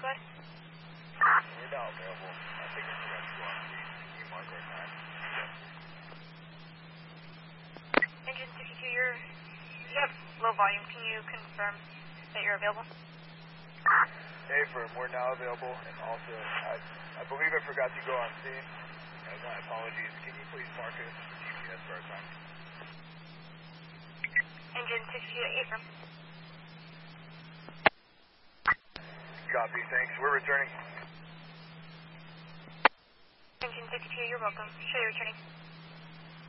Southwest? We're now available. I think it's going to go on scene. Can you mark our time? Engine 62, you have low volume. Can you confirm that you're available? Affirm, we're now available, and also, I believe I forgot to go on scene. My apologies. Can you please mark us GPS for our time? Engine 62, affirm. Copy, thanks. We're returning. Engine 62, you're welcome. Show you returning.